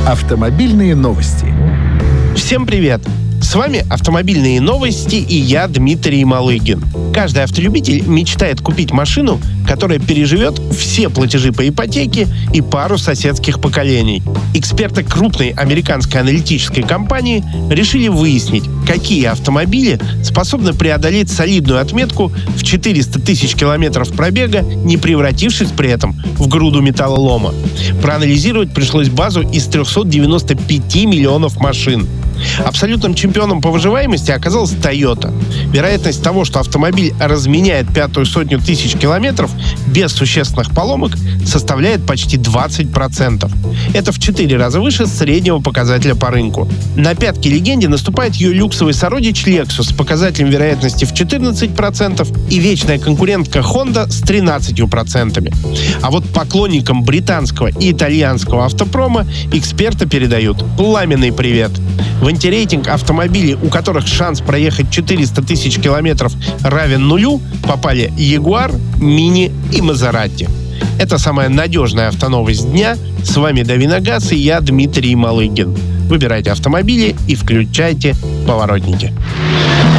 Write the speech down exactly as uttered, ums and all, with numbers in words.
Автомобильные новости. Всем привет! С вами «Автомобильные новости» и я, Дмитрий Малыгин. Каждый автолюбитель мечтает купить машину, которая переживет все платежи по ипотеке и пару соседских поколений. Эксперты крупной американской аналитической компании решили выяснить, какие автомобили способны преодолеть солидную отметку в четыреста тысяч километров пробега, не превратившись при этом в груду металлолома. Проанализировать пришлось базу из трехсот девяноста пяти миллионов машин. Абсолютным чемпионом по выживаемости оказалась Toyota. Вероятность того, что автомобиль разменяет пятую сотню тысяч километров без существенных поломок, составляет почти двадцать процентов. Это в четыре раза выше среднего показателя по рынку. На пятки легенде наступает ее люксовый сородич Lexus с показателем вероятности в четырнадцать процентов и вечная конкурентка Honda с тринадцатью процентами. А вот поклонникам британского и итальянского автопрома эксперты передают пламенный привет. В антирейтинг автомобилей, у которых шанс проехать четыреста тысяч километров равен нулю, попали Jaguar, Mini и Maserati. Это самая надежная автоновость дня. С вами Давиногаз и я, Дмитрий Малыгин. Выбирайте автомобили и включайте поворотники.